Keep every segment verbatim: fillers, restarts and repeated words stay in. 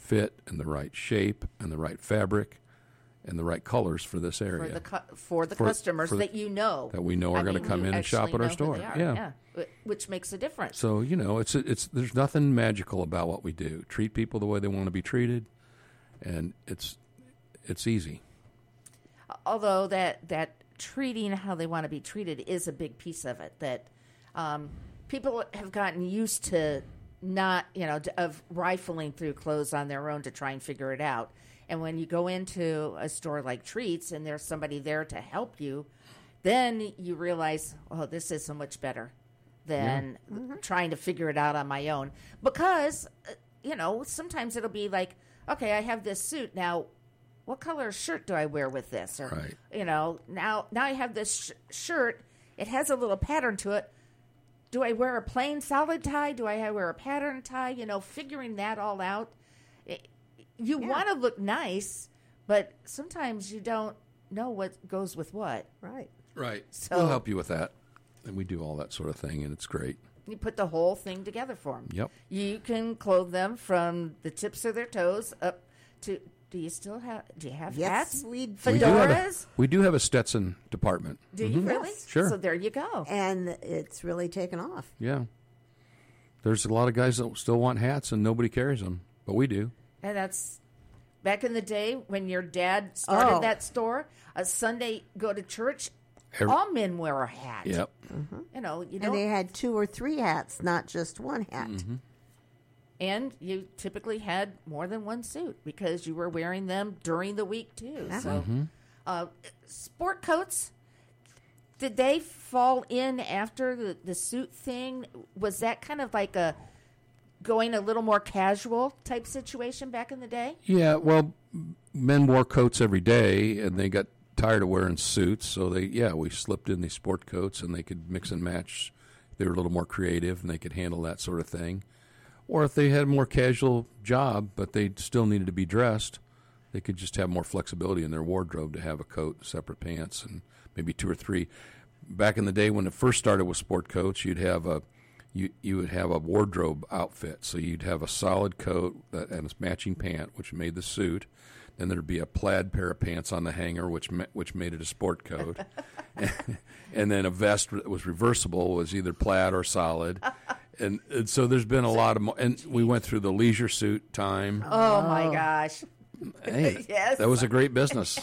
fit and the right shape and the right fabric and the right colors for this area. For the, cu- for the For- customers for the- that you know. that we know are I going to mean, come you in and shop actually at our know who store. they are, Yeah. yeah. Wh- Which makes a difference. So, you know, it's it's there's nothing magical about what we do. Treat people the way they want to be treated, and it's it's easy. Although that, that treating how they want to be treated is a big piece of it. That um, people have gotten used to not, you know, to, of rifling through clothes on their own to try and figure it out. And when you go into a store like Treats and there's somebody there to help you, then you realize, oh, this is so much better than Mm-hmm. trying to figure it out on my own. Because, uh, you know, sometimes it'll be like, okay, I have this suit. Now, what color shirt do I wear with this? Or, Right. you know, now now I have this sh- shirt. It has a little pattern to it. Do I wear a plain solid tie? Do I wear a pattern tie? You know, figuring that all out. It, you Yeah. want to look nice, but sometimes you don't know what goes with what. Right. Right. So- we'll help you with that, and we do all that sort of thing, and it's great. You put the whole thing together for them. Yep. You can clothe them from the tips of their toes up to. Do you still have? Do you have Yes, hats? we do. We do, have a, Fedoras? we do have a Stetson department. Do you really? Yes. Sure. So there you go. And it's really taken off. Yeah. There's a lot of guys that still want hats, and nobody carries them, but we do. And that's back in the day when your dad started Oh. that store. A Sunday go to church. Every- all men wear a hat. Yep. You know, you And don't. they had two or three hats, not just one hat. Mm-hmm. And you typically had more than one suit because you were wearing them during the week too. So, uh, sport coats, did they fall in after the, the suit thing? Was that kind of like a going a little more casual type situation back in the day? Yeah, well, men wore coats every day, and they got tired of wearing suits, so they, yeah, we slipped in these sport coats, and they could mix and match. They were a little more creative, and they could handle that sort of thing. Or if they had a more casual job, but they still needed to be dressed, they could just have more flexibility in their wardrobe to have a coat, separate pants, and maybe two or three. Back in the day when it first started with sport coats, you'd have a you you would have a wardrobe outfit. So you'd have a solid coat that, and a matching pant, which made the suit. Then there'd be a plaid pair of pants on the hanger, which ma- which made it a sport coat. and, and then a vest that was reversible was either plaid or solid. And, and so there's been a lot of, mo- and we went through the leisure suit time. Oh, my gosh. Hey, Yes. that was a great business.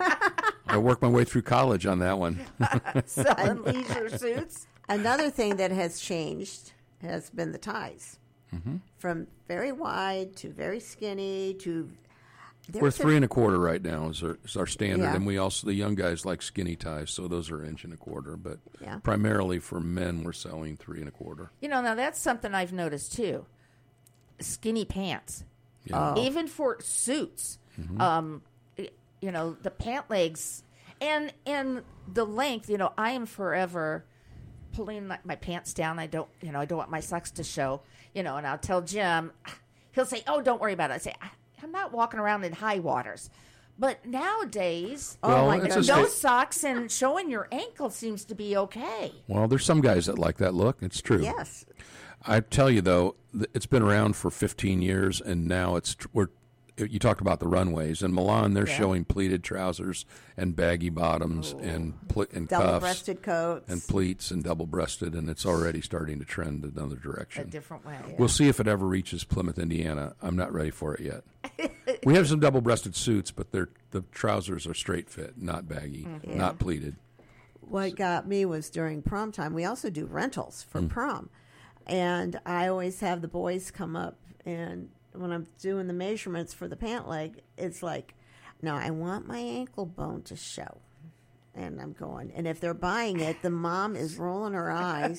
I worked my way through college on that one. Selling leisure suits. Another thing that has changed has been the ties. Mm-hmm. From very wide to very skinny to... We're there's a- three and a quarter right now is our, is our standard, Yeah. and we also the young guys like skinny ties, so those are inch and a quarter. But Yeah. primarily for men, we're selling three and a quarter. You know, now that's something I've noticed too. Skinny pants. Yeah. Oh. Even for suits. Um, y- you know, the pant legs and and the length, you know, I am forever pulling my, my pants down. I don't, you know, I don't want my socks to show, you know, and I'll tell Jim, he'll say, "Oh, don't worry about it." I say, "I- I'm not walking around in high waters." But nowadays, Well, Oh, my it's God. a no sta- socks and showing your ankle seems to be okay. Well, there's some guys that like that look. It's true. Yes. I tell you though, th- it's been around for fifteen years, and now it's tr- we're. You talked about the runways in Milan. They're Yeah. showing pleated trousers and baggy bottoms and pl- and cuffs Double-breasted coats. and pleats and double-breasted, and it's already starting to trend another A direction. different way. We'll see if it ever reaches Plymouth, Indiana. I'm not ready for it yet. We have some double-breasted suits, but they're, the trousers are straight fit, not baggy, Mm-hmm. not pleated. What got me was during prom time. We also do rentals for prom. And I always have the boys come up, and when I'm doing the measurements for the pant leg, it's like, no, I want my ankle bone to show. And I'm going, and if they're buying it, the mom is rolling her eyes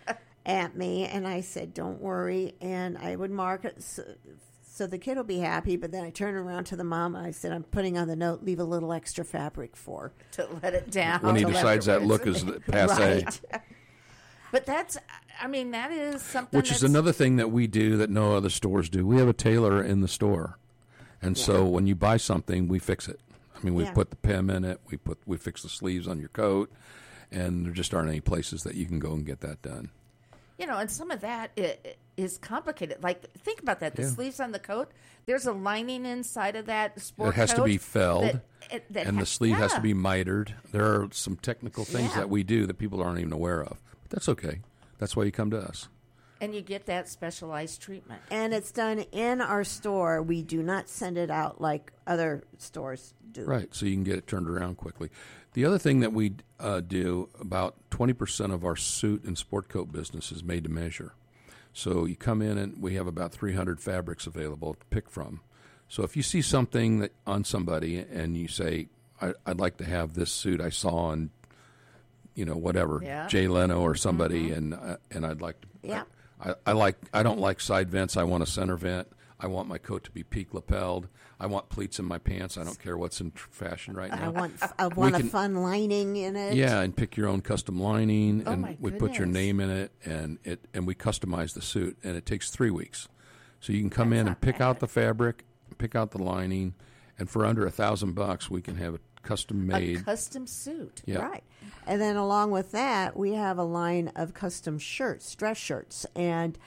at me. And I said, don't worry. And I would mark it so, so the kid will be happy. But then I turn around to the mom and I said, I'm putting on the note, leave a little extra fabric for. To let it down. When he till decides that afterwards. look is passe. Right. But that's, I mean, that is something Which is that's- another thing that we do that no other stores do. We have a tailor in the store. And so when you buy something, we fix it. I mean, we Yeah. put the P I M in it. We put we fix the sleeves on your coat. And there just aren't any places that you can go and get that done. You know, and some of that i- is complicated. Like, think about that. The Yeah. sleeves on the coat, there's a lining inside of that sport It has coat to be felled, that- it- that and ha- the sleeve has to yeah. be mitered. There are some technical things Yeah. that we do that people aren't even aware of. But that's okay. That's why you come to us. And you get that specialized treatment. And it's done in our store. We do not send it out like other stores do. Right, so you can get it turned around quickly. The other thing that we uh, do, about twenty percent of our suit and sport coat business is made to measure. So you come in and we have about three hundred fabrics available to pick from. So if you see something that on somebody and you say, I, I'd like to have this suit I saw on, you know, whatever, Yeah. Jay Leno or somebody, and uh, and I'd like to, Yeah. I, I like, I don't like side vents. I want a center vent. I want my coat to be peak lapelled. I want pleats in my pants. I don't care what's in tr- fashion right now. I want I want a can- fun lining in it. Yeah, and pick your own custom lining, Oh, and my we put your goodness. name in it, and it and we customize the suit, and it takes three weeks. So you can come in and not pick bad. out the fabric, pick out the lining, and for under a thousand bucks, we can have it custom A made. custom suit. Yeah. Right. And then along with that, we have a line of custom shirts, dress shirts. And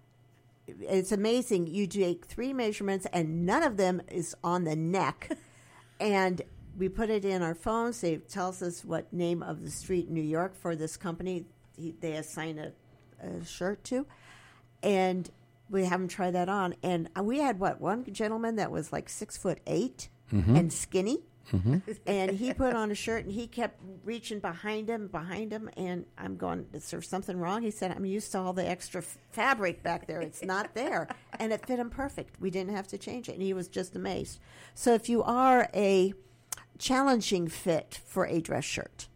it's amazing. You take three measurements, and none of them is on the neck. And we put it in our phones. They tells us what name of the street in New York for this company he, they assign a, a shirt to. And we have them try that on. And we had, what, one gentleman that was like six foot eight and skinny. And he put on a shirt, and he kept reaching behind him, behind him, and I'm going, is there something wrong? He said, I'm used to all the extra f- fabric back there. It's not there. And it fit him perfect. We didn't have to change it, and he was just amazed. So if you are a challenging fit for a dress shirt,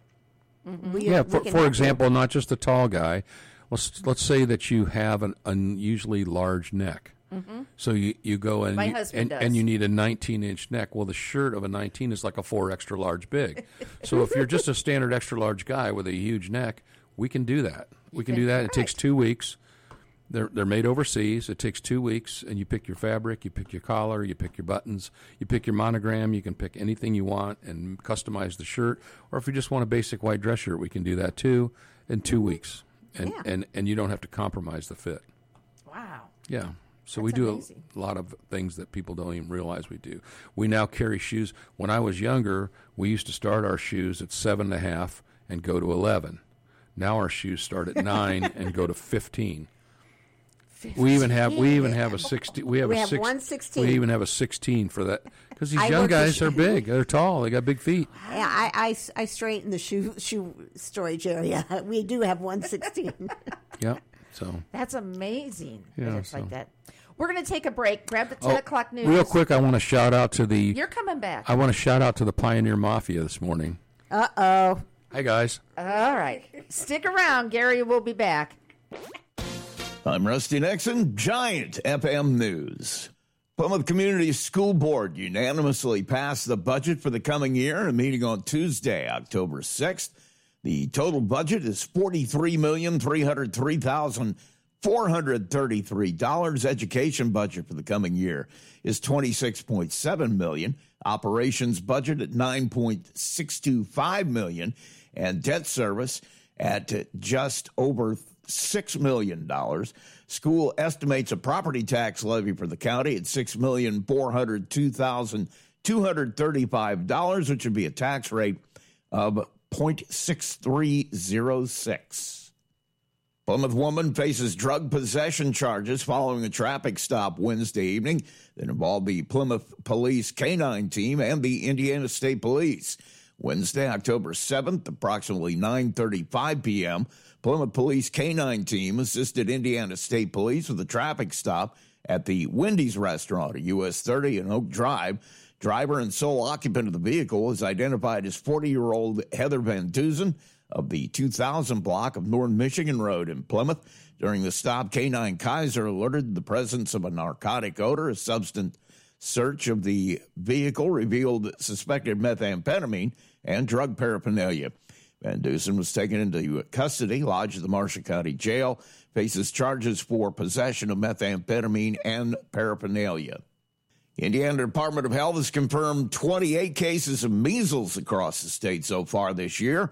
we, Yeah, we for, can for help example, not just a tall guy. Let's let's say that you have an unusually large neck. So you, you go and My you, husband and, does. and you need a nineteen inch neck. Well, the shirt of a nineteen is like a four extra large big. So if you're just a standard extra large guy with a huge neck, we can do that. We can do that. It takes two weeks. They're they're made overseas. It takes two weeks, and you pick your fabric, you pick your collar, you pick your buttons, you pick your monogram. You can pick anything you want and customize the shirt. Or if you just want a basic white dress shirt, we can do that too in two weeks. And Yeah. and and you don't have to compromise the fit. Wow. Yeah. So That's we do amazing. a lot of things that people don't even realize we do. We now carry shoes. When I was younger, we used to start our shoes at seven and a half and go to eleven. Now our shoes start at nine and go to fifteen. We even have we even have a sixteen. We have We a have six, one sixteen. We even have a sixteen for that because these I young work the guys sh- are big. They're tall. They got big feet. Yeah, I, I, I straighten the shoe shoe storage area. We do have one sixteen. Yeah. So That's amazing. Yeah, that it's so- like that. We're going to take a break. Grab the ten Oh, o'clock news. real quick, I want to shout out to the. You're coming back. I want to shout out to the Pioneer Mafia this morning. Uh oh. Hi guys. All right. Stick around. Gary will be back. I'm Rusty Nixon, Giant F M News. Plymouth Community School Board unanimously passed the budget for the coming year in a meeting on Tuesday, October sixth. The total budget is forty-three million three hundred three thousand four hundred thirty-three dollars. Education budget for the coming year is twenty-six point seven million dollars. Operations budget at nine point six two five million dollars. And debt service at just over six million dollars. School estimates a property tax levy for the county at six million four hundred two thousand two hundred thirty-five dollars, which would be a tax rate of zero point six three zero six. Plymouth woman faces drug possession charges following a traffic stop Wednesday evening that involved the Plymouth Police K nine team and the Indiana State Police. Wednesday, October seventh, approximately nine thirty-five p.m., Plymouth Police K nine team assisted Indiana State Police with a traffic stop at the Wendy's restaurant at U S thirty and Oak Drive. Driver and sole occupant of the vehicle is identified as forty-year-old Heather Van Dusen of the two thousand block of North Michigan Road in Plymouth. During the stop, K nine Kaiser alerted the presence of a narcotic odor. A substance search of the vehicle revealed suspected methamphetamine and drug paraphernalia. Van Dusen was taken into custody, lodged at the Marshall County Jail, faces charges for possession of methamphetamine and paraphernalia. Indiana Department of Health has confirmed twenty-eight cases of measles across the state so far this year.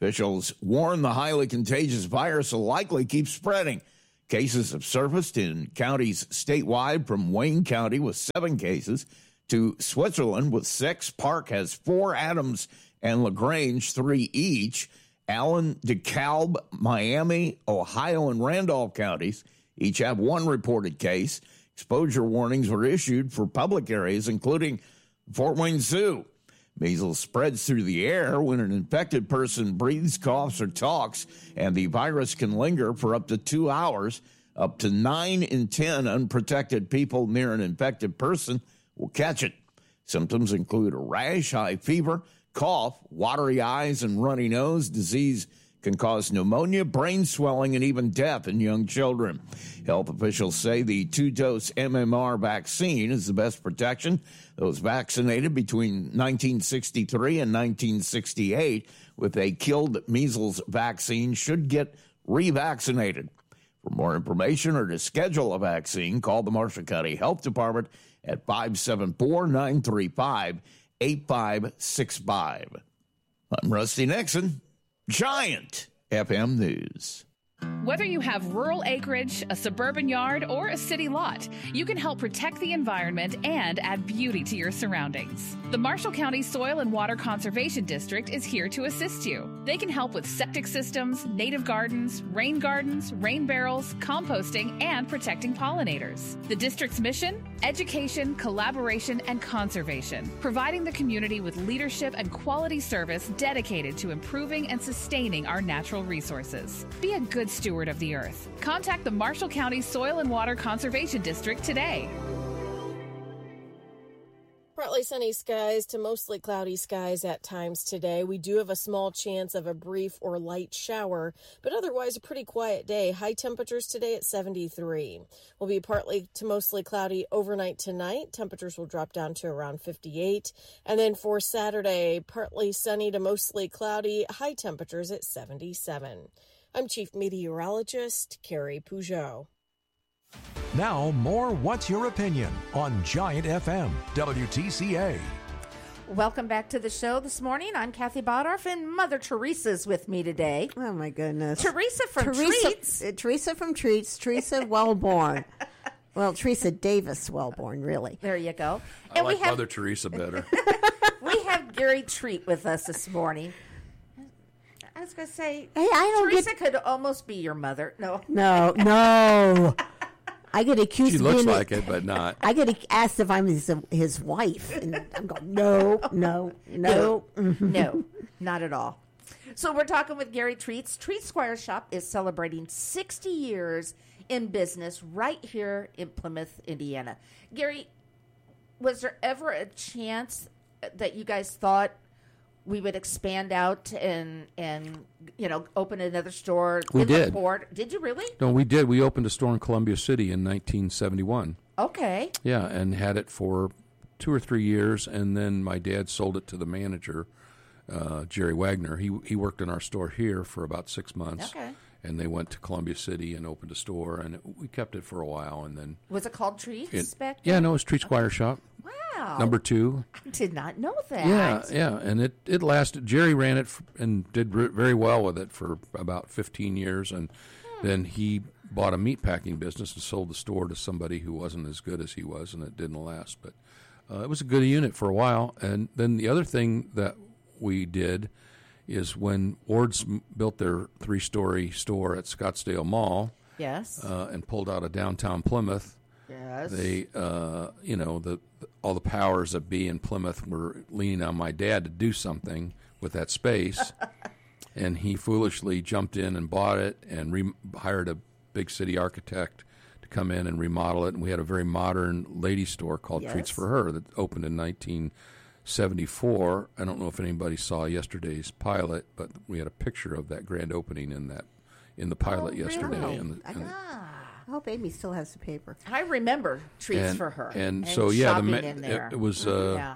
Officials warn the highly contagious virus will likely keep spreading. Cases have surfaced in counties statewide, from Wayne County with seven cases to Switzerland with six. Park has four, Adams and LaGrange three each. Allen, DeKalb, Miami, Ohio, and Randolph counties each have one reported case. Exposure warnings were issued for public areas, including Fort Wayne Zoo. Measles spreads through the air when an infected person breathes, coughs, or talks, and the virus can linger for up to two hours. Up to nine in ten unprotected people near an infected person will catch it. Symptoms include a rash, high fever, cough, watery eyes, and runny nose. Disease can cause pneumonia, brain swelling, and even death in young children. Health officials say the two-dose M M R vaccine is the best protection. Those vaccinated between nineteen sixty-three and nineteen sixty-eight with a killed measles vaccine should get revaccinated. For more information or to schedule a vaccine, call the Marshall County Health Department at five seven four, nine three five, eight five six five. I'm Rusty Nixon, Giant F M News. Whether you have rural acreage, a suburban yard, or a city lot, you can help protect the environment and add beauty to your surroundings. The Marshall County Soil and Water Conservation District is here to assist you. They can help with septic systems, native gardens, rain gardens, rain barrels, composting, and protecting pollinators. The district's mission? Education, collaboration, and conservation, providing the community with leadership and quality service dedicated to improving and sustaining our natural resources. Be a good steward of the earth. Contact the Marshall County Soil and Water Conservation District today. Partly sunny skies to mostly cloudy skies at times today. We do have a small chance of a brief or light shower, but otherwise a pretty quiet day. High temperatures today at seventy-three. Will be partly to mostly cloudy overnight tonight. Temperatures will drop down to around fifty-eight. And then for Saturday, partly sunny to mostly cloudy. High temperatures at seventy-seven. I'm Chief Meteorologist Carrie Peugeot. Now, more What's Your Opinion on Giant F M, W T C A. Welcome back to the show this morning. I'm Kathy Bodorf, and Mother Teresa's with me today. Oh, my goodness. Teresa from Teresa, Treats. uh, Teresa from Treats. Teresa Wellborn. Well, Teresa Davis Wellborn, really. There you go. I And like we have Mother Teresa better. we have Gary Treat with us this morning. I was going to say, Hey, I don't Teresa get... could almost be your mother. No. No, no. I get accused She of looks being... like it, but not. I get asked if I'm his, his wife, and I'm going, no, no, no. No, not at all. So we're talking with Gary Treats. Treat Squire Shop is celebrating sixty years in business right here in Plymouth, Indiana. Gary, was there ever a chance that you guys thought we would expand out and, and you know, open another store We in did. LaPorte? Did you really? No, we did. We opened a store in Columbia City in nineteen seventy-one. Okay. Yeah, and had it for two or three years, and then my dad sold it to the manager, uh, Jerry Wagner. He he worked in our store here for about six months. Okay. And they went to Columbia City and opened a store, and it, we kept it for a while, and then Was it called Treats it, back yeah, then? no, it was Treat Squire Shop Wow. number two. I did not know that. Yeah, yeah, and it, it lasted. Jerry ran it f- and did re- very well with it for about fifteen years, and Hmm. then he bought a meat packing business and sold the store to somebody who wasn't as good as he was, and it didn't last. But uh, it was a good unit for a while. And then the other thing that we did is when Ward's m- built their three-story store at Scottsdale Mall Yes. uh, and pulled out of downtown Plymouth, yes. they, uh, you know, the, the all the powers that be in Plymouth were leaning on my dad to do something with that space, and he foolishly jumped in and bought it and re- hired a big city architect to come in and remodel it. And we had a very modern lady store called Yes. Treats for Her that opened in nineteen seventy-four. I don't know if anybody saw yesterday's pilot, but we had a picture of that grand opening in that in the pilot Oh, yesterday. really? And the, and I hope Amy still has the paper. I remember Treats and, for Her. And, so, yeah, the shopping ma- in it, there. it was uh, yeah.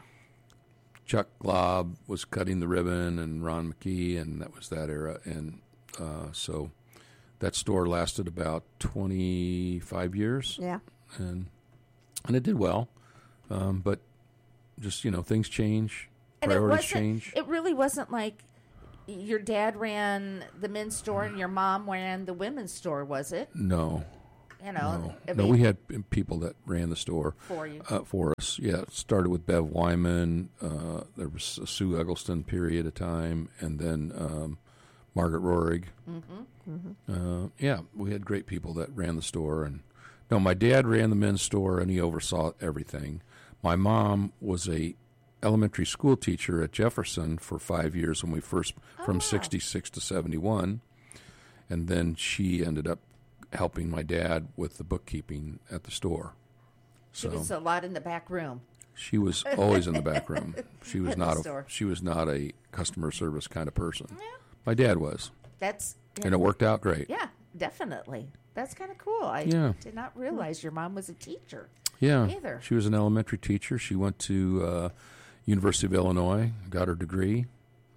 Chuck Glob was cutting the ribbon, and Ron McKee, and that was that era. And uh, so that store lasted about twenty-five years, Yeah. and and it did well. Um, but just, you know, things change, And it priorities wasn't, change. It really wasn't like your dad ran the men's store and your mom ran the women's store, was it? No. You know, No, I no, mean, we had people that ran the store for you. uh, for us. Yeah, it started with Bev Wyman. Uh, there was a Sue Eggleston period of time, and then um, Margaret Rohrig. Mm-hmm. Mm-hmm. Uh, yeah, we had great people that ran the store. And no, my dad ran the men's store, and he oversaw everything. My mom was a elementary school teacher at Jefferson for five years when we first Oh, from wow. sixty-six to seventy-one, and then she ended up helping my dad with the bookkeeping at the store. She So was a lot in the back room. she was always in the back room. She was At the not a store. she was not a customer service kind of person. My dad was, That's and it worked out great. yeah, definitely. That's kind of cool. I Yeah. did not realize your mom was a teacher. Yeah, Either. she was an elementary teacher. She went to uh, University of Illinois, got her degree.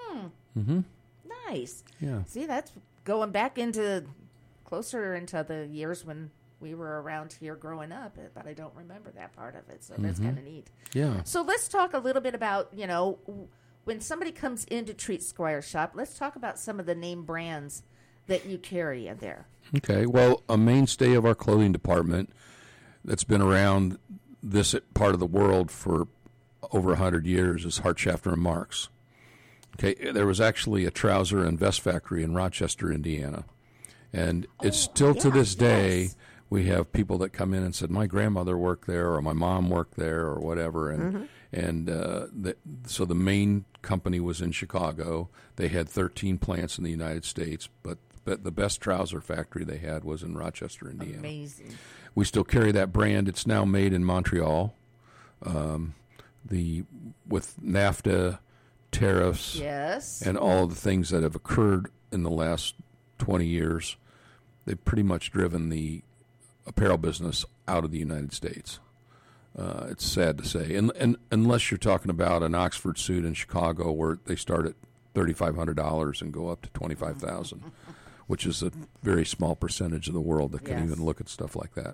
Nice. Yeah, See, that's going back into closer into the years when we were around here growing up, but I don't remember that part of it. So that's kind of neat. yeah. So let's talk a little bit about, you know, w- when somebody comes into Treat Squire shop, let's talk about some of the name brands that you carry in there. Okay. Well, a mainstay of our clothing department that's been around this part of the world for over a hundred years is Hart Schaffner and Marks. Okay, there was actually a trouser and vest factory in Rochester, Indiana, and it's still to yeah, this day. yes. We have people that come in and said, "My grandmother worked there, or my mom worked there, or whatever." And and uh, the, so the main company was in Chicago. They had thirteen plants in the United States, but but the best trouser factory they had was in Rochester, Indiana. Amazing. We still carry that brand. It's now made in Montreal. Um, the with NAFTA tariffs Yes. and all of the things that have occurred in the last twenty years, they've pretty much driven the apparel business out of the United States. Uh, it's sad to say, and, and unless you're talking about an Oxford suit in Chicago where they start at thirty-five hundred dollars and go up to twenty-five thousand dollars, which is a very small percentage of the world that can Yes. even look at stuff like that.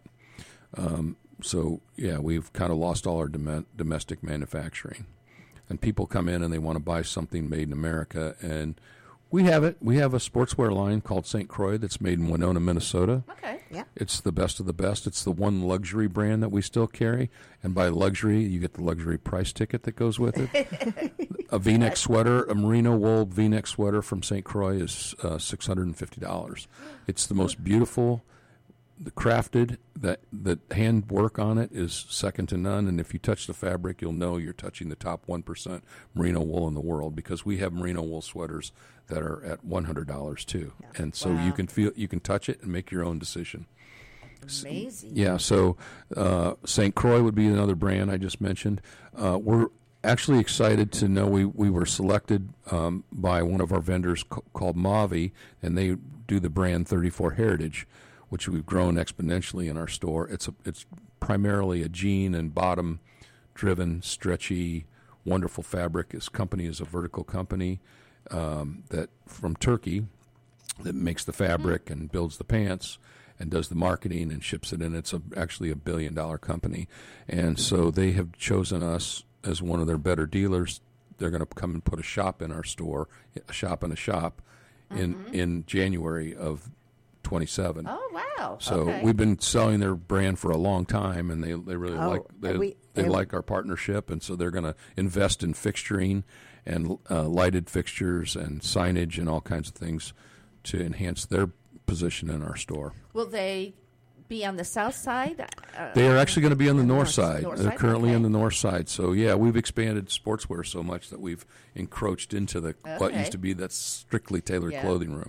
Um, so, yeah, we've kind of lost all our dom- domestic manufacturing. And people come in and they want to buy something made in America, and we have it. We have a sportswear line called Saint Croix that's made in Winona, Minnesota. Okay. Yeah. It's the best of the best. It's the one luxury brand that we still carry. And by luxury, you get the luxury price ticket that goes with it. A V-neck sweater, a merino wool V-neck sweater from Saint Croix is uh, six hundred fifty dollars. It's the most beautiful, the crafted, that the hand work on it is second to none. And if you touch the fabric, you'll know you're touching the top one percent merino wool in the world, because we have merino wool sweaters that are at one hundred dollars too. And so Wow. you can feel, you can touch it and make your own decision. Amazing. Yeah, so uh, Saint Croix would be another brand I just mentioned. Uh, we're actually excited to know we, we were selected um, by one of our vendors c- called Mavi, and they do the brand thirty-four Heritage, which we've grown exponentially in our store. It's a, it's primarily a jean and bottom driven, stretchy, wonderful fabric. This company is a vertical company um, that from Turkey that makes the fabric and builds the pants and does the marketing and ships it in. It's a, actually a billion dollar company. And so they have chosen us as one of their better dealers. They're going to come and put a shop in our store, a shop in a shop in, in January of twenty-seven. Oh, wow. So okay. we've been selling their brand for a long time, and they, they really Oh, like they, we- they and- like our partnership, and so they're going to invest in fixturing and uh, lighted fixtures and signage and all kinds of things to enhance their position in our store. Will they be on the south side? Uh, They are actually going to be on the north side. north They're side? currently Okay. on the north side. So yeah, we've expanded sportswear so much that we've encroached into the what Okay. used to be that strictly tailored Yeah. clothing room.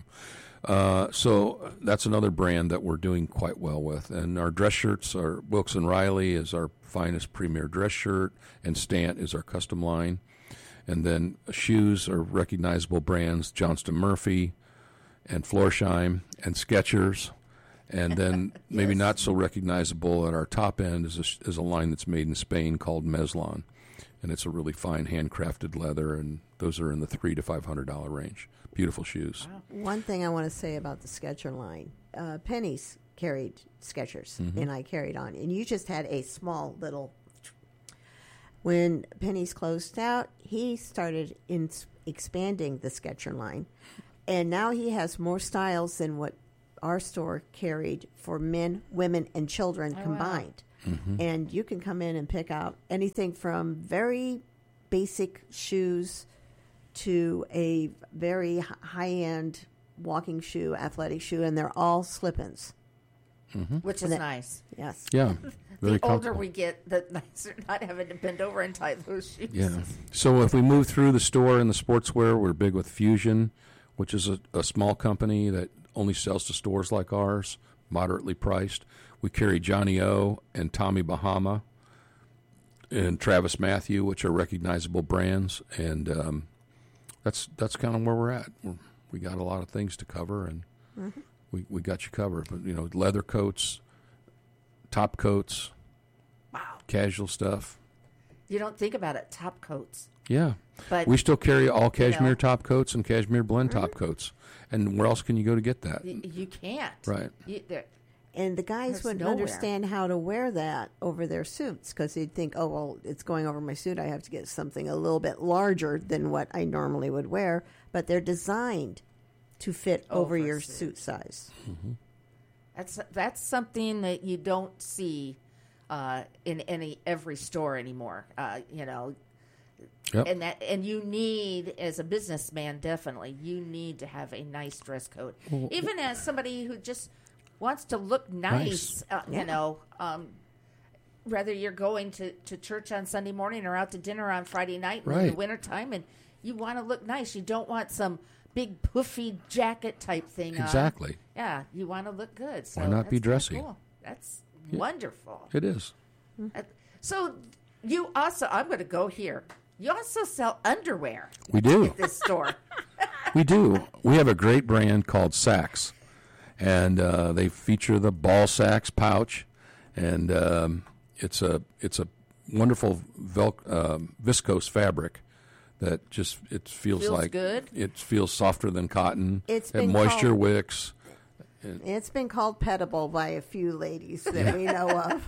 Uh, so that's another brand that we're doing quite well with. And our dress shirts are Wilkes and Riley is our finest premier dress shirt, and Stant is our custom line. And then shoes are recognizable brands, Johnston Murphy and Florsheim and Skechers. And then maybe Yes. not so recognizable at our top end is a, is a line that's made in Spain called Meslon. And it's a really fine handcrafted leather, and those are in the three to five hundred dollar range. Beautiful shoes. One thing I want to say about the Skechers line, uh, Penny's carried Skechers, Mm-hmm. and I carried on, and you just had a small little. When Penny's closed out, he started in expanding the Skechers line. And now he has more styles than what our store carried for men, women, and children Oh, combined. wow. Mm-hmm. And you can come in and pick out anything from very basic shoes to a very h- high-end walking shoe, athletic shoe, and they're all slip-ins. Which is And it- nice. Yes. Yeah, very The older comfortable. we get, the nicer not having to bend over and tie those shoes. Yeah. So if we move through the store in the sportswear, we're big with Fusion, which is a, a small company that only sells to stores like ours, moderately priced. We carry Johnny O and Tommy Bahama and Travis Matthew, which are recognizable brands, and um, that's that's kind of where we're at. We're, we got a lot of things to cover, and Mm-hmm. we, we got you covered. But you know, leather coats, top coats, Wow. casual stuff. You don't think about it, top coats. Yeah. But We still carry all cashmere know. top coats and cashmere blend top Mm-hmm. coats. And where else can you go to get that? y- you can't. Right. You, there- And the guys There's wouldn't nowhere. understand how to wear that over their suits because they'd think, oh, well, it's going over my suit. I have to get something a little bit larger than what I normally would wear. But they're designed to fit over, Over your suit. suit size. That's that's something that you don't see uh, in any every store anymore. Uh, you know, Yep. and that and you need, as a businessman, definitely you need to have a nice dress code. Even as somebody who just wants to look nice, Nice. Uh, you know. Um, whether you're going to, to church on Sunday morning or out to dinner on Friday night in the Right. wintertime, and you want to look nice. You don't want some big puffy jacket type thing on. Exactly. Yeah, you want to look good. So Why not that's be kinda dressy? Cool. That's wonderful. It is. Uh, So you also, I'm going to go here. You also sell underwear We do. at this store. We do. We have a great brand called Sax, and uh, they feature the ball sacks pouch, and um, it's a it's a wonderful vel- um viscose fabric that just it feels, Feels like good? It feels softer than cotton. It's It been moisture called- wicks. It's been called pettable by a few ladies that we know of.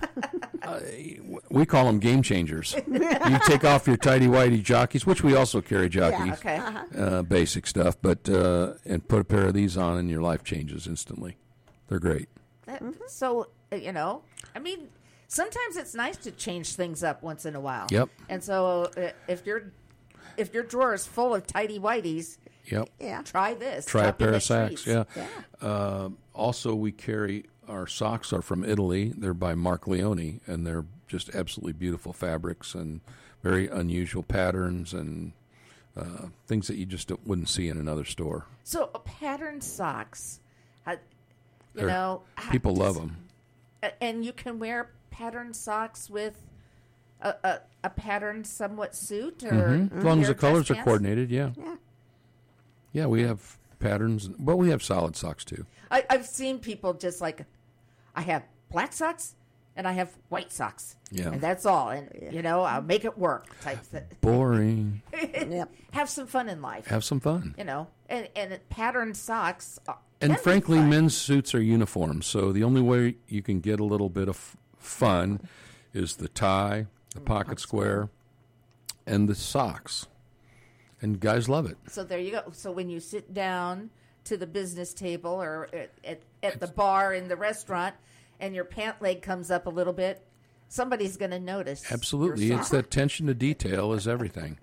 We call them game changers. You take off your tighty whitey jockeys, which we also carry jockeys, Okay. uh, basic stuff, but uh, and put a pair of these on, and your life changes instantly. They're great. That- So, uh, you know, I mean, sometimes it's nice to change things up once in a while. Yep. And so uh, if your if your drawer is full of tidy whities, Yep. Yeah. try this. Try a Tuck in pair the of sacks. sheets. Yeah. Yeah. Um also, we carry our socks are from Italy. They're by Mark Leone, and they're just absolutely beautiful fabrics and very unusual patterns and uh, things that you just don't- wouldn't see in another store. So uh, patterned socks, uh, you They're- know, how People does- love them. a- and you can wear patterned socks with a, a, a patterned somewhat suit, or Mm-hmm. As long as your the colors dress are pants? coordinated, yeah. Yeah. Yeah, we have patterns, but we have solid socks too. I, I've seen people just like, I have black socks and I have white socks, Yeah. and that's all, and you know, I'll make it work type thing. Boring. Yep. Have some fun in life, Have some fun. you know, and and patterned socks. uh, And can be frankly, fun. men's suits are uniform, so the only way you can get a little bit of fun is the tie, the pocket square, and the socks. And guys love it. So there you go. So when you sit down to the business table or at, at, at the bar in the restaurant and your pant leg comes up a little bit, somebody's going to notice. your Absolutely. It's sock. that attention to detail is everything.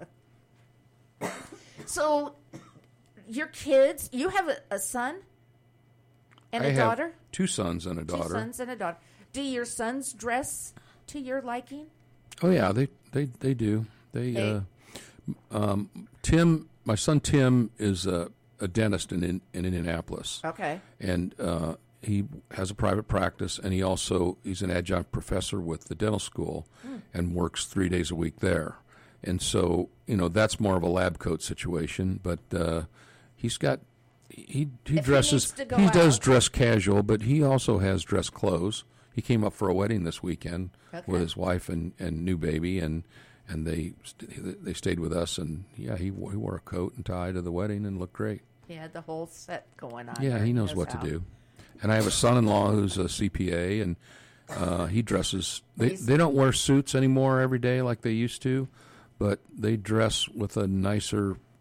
So your kids, you have a, a son and I a have daughter? two sons and a Two daughter. sons and a daughter. Do your sons dress to your liking? Oh yeah, they they they do. They, They- uh um Tim, my son Tim is a, a dentist in, in in Indianapolis. Okay. And uh, he has a private practice, and he also he's an adjunct professor with the dental school, and works three days a week there. And so, you know, that's more of a lab coat situation. But uh, he's got he he If he dresses needs to go he does out. dress casual, but he also has dress clothes. He came up for a wedding this weekend Okay. with his wife and, and new baby, and and they st- they stayed with us, and yeah, he wore, he wore a coat and tie to the wedding and looked great. He had the whole set going on. Yeah, there he in knows his what house. to do. And I have a son-in-law who's a C P A, and uh, he dresses. They He's- they don't wear suits anymore every day like they used to, but they dress with a nicer,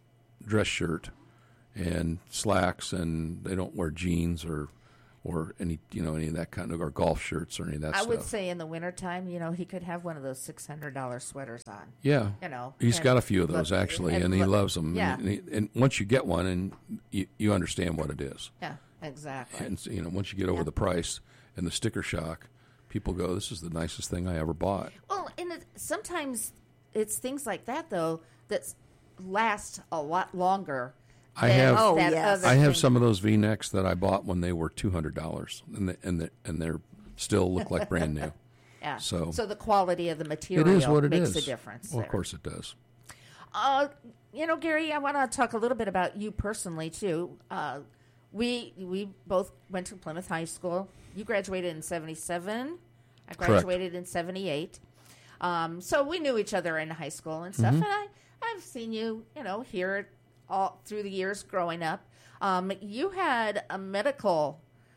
dress shirt and slacks, and they don't wear jeans or or any you know any of that kind of or golf shirts or any of that I stuff. would say in the wintertime, you know, he could have one of those six hundred dollar sweaters on. Yeah, you know, he's and got a few of those look- actually, and and, he look- loves them. yeah. and, he, and once you get one, and you, you understand what it is, Yeah, exactly. and you know once you get over Yeah. the price and the sticker shock, people go, "This is the nicest thing I ever bought." Well, and it, sometimes it's things like that though that last a lot longer. I than have- Oh, that yes. other I have thing. some of those V-necks that I bought when they were two hundred dollars, and they, and they, and they're still look like brand new. Yeah. So, so the quality of the material it is what it makes is. a difference. Well, there. of course it does. Uh, you know, Gary, I want to talk a little bit about you personally too. Uh, we we both went to Plymouth High School. You graduated in seventy-seven. I Correct. graduated in seventy-eight. Um, so we knew each other in high school and stuff. Mm-hmm. And I I've seen you, you know, here all through the years growing up. Um, you had a medical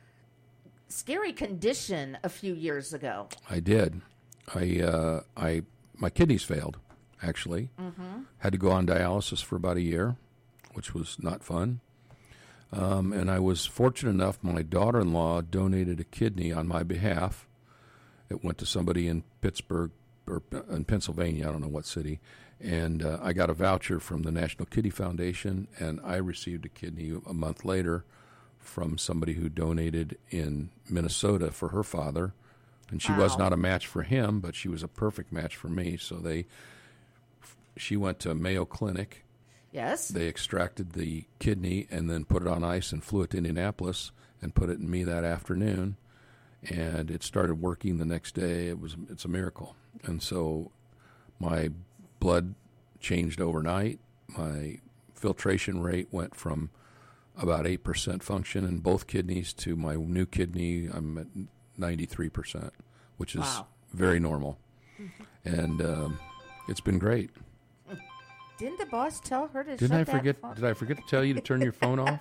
scary condition a few years ago. I did. I uh, I my kidneys failed. Actually, Mm-hmm. had to go on dialysis for about a year, which was not fun. Um, and I was fortunate enough. My daughter-in-law donated a kidney on my behalf. It went to somebody in Pittsburgh or in Pennsylvania. I don't know what city. And uh, I got a voucher from the National Kidney Foundation, and I received a kidney a month later from somebody who donated in Minnesota for her father. And she was Wow. not a match for him, but she was a perfect match for me. So they, she went to Mayo Clinic. Yes. They extracted the kidney and then put it on ice and flew it to Indianapolis and put it in me that afternoon. And it started working the next day. It was it's a miracle. And so my blood changed overnight. My filtration rate went from about eight percent function in both kidneys to my new kidney, I'm at ninety-three percent, which is Wow. very normal. And um, it's been great. Didn't the boss tell her to Didn't shut I that forget? phone? Did I forget to tell you to turn your phone off?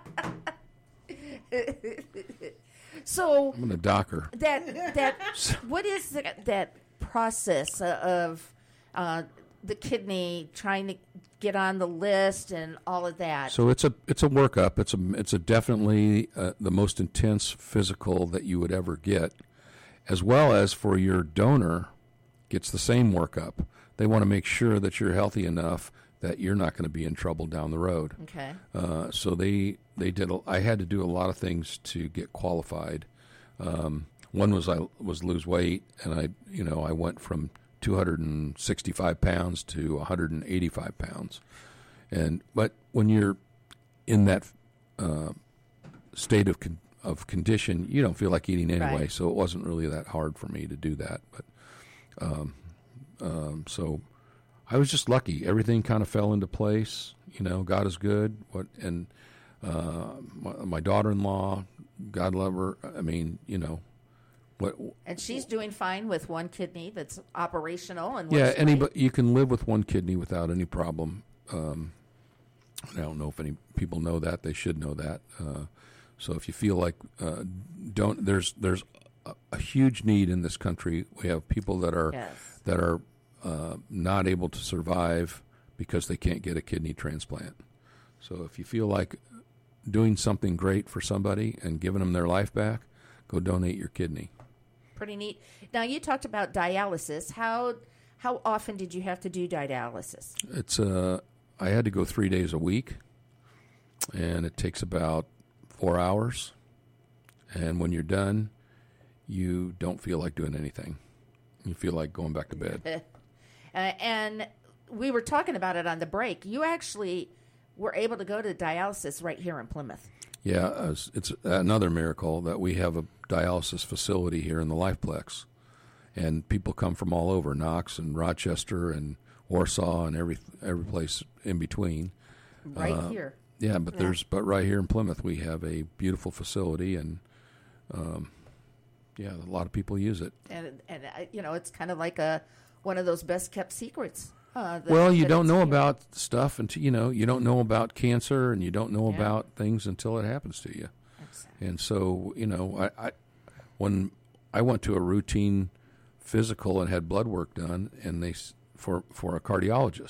So I'm going to dock her. that that what is the, that process of uh, the kidney trying to get on the list and all of that? So it's a it's a workup. It's a it's a definitely uh, the most intense physical that you would ever get, as well as for your donor, gets the same workup. They want to make sure that you're healthy enough that you're not going to be in trouble down the road. Okay. Uh, so they they did. A, I had to do a lot of things to get qualified. Um, one was I was lose weight, and I you know I went from two hundred sixty-five pounds to one hundred eighty-five pounds, and but when you're in that uh, state of con- of condition, you don't feel like eating anyway. Right. So it wasn't really that hard for me to do that. But um, um, so I was just lucky. Everything kind of fell into place. You know, God is good. What and uh, my, my daughter-in-law, God love her. I mean, you know, what? And she's doing fine with one kidney that's operational and Yeah, works anybody you can live with one kidney without any problem. Um, I don't know if any people know that. They should know that. Uh, so if you feel like uh, don't there's there's a, a huge need in this country. We have people that are Yes. that are uh, not able to survive because they can't get a kidney transplant. So if you feel like doing something great for somebody and giving them their life back, go donate your kidney. Pretty neat. Now you talked about dialysis. How how often did you have to do dialysis? It's uh, I had to go three days a week, and it takes about four hours. And when you're done, you don't feel like doing anything. You feel like going back to bed. Uh, and we were talking about it on the break. You actually were able to go to dialysis right here in Plymouth. Yeah, uh, it's- it's another miracle that we have a dialysis facility here in the Lifeplex, and people come from all over, Knox and Rochester and Warsaw and every every place in between. Right Uh, here. Yeah, but there's but right here in Plymouth we have a beautiful facility, and um, yeah, a lot of people use it. And, and uh, you know, it's kind of like a one of those best kept secrets. Uh, that- Well, you that don't it's know here. about stuff until you know you don't know about cancer, and you don't know Yeah. about things until it happens to you. Exactly. And so, you know, I, I when I went to a routine physical and had blood work done, and they s- for for a cardiologist,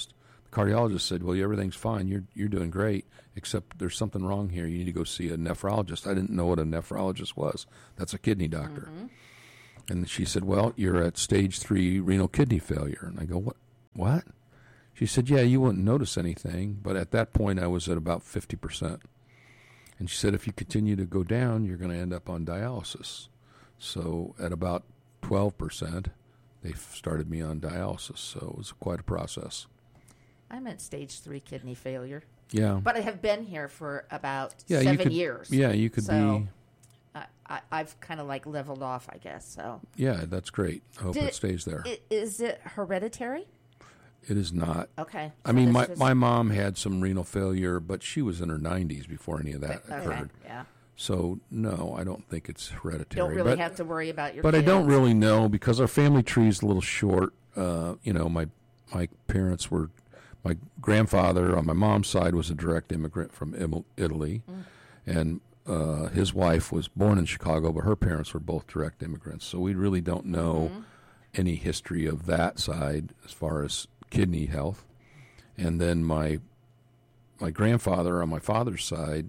cardiologist said, well, everything's fine. You're you're doing great, except there's something wrong here. You need to go see a nephrologist. I didn't know what a nephrologist was. That's a kidney doctor. Mm-hmm. And she said, well, you're at stage three renal kidney failure. And I go, what? What? She said, yeah, you wouldn't notice anything. But at that point, I was at about fifty percent. And she said, if you continue to go down, you're going to end up on dialysis. So at about twelve percent, they started me on dialysis. So it was quite a process. I'm at stage three kidney failure. Yeah. But I have been here for about yeah, seven you could, years. Yeah, you could so be. I, I, I've kind of like leveled off, I guess. So Yeah, that's great. I hope Did it stays there. It, is it hereditary? It is not. Okay. I So mean, this my, was- my mom had some renal failure, but she was in her nineties before any of that Okay, occurred. yeah. So, no, I don't think it's hereditary. Don't really but, have to worry about your But I kids. don't really know because our family tree is a little short. Uh, you know, my my parents were, my grandfather on my mom's side was a direct immigrant from Im- Italy, mm. and uh, his wife was born in Chicago, but her parents were both direct immigrants. So we really don't know mm-hmm. any history of that side as far as kidney health. And then my my grandfather on my father's side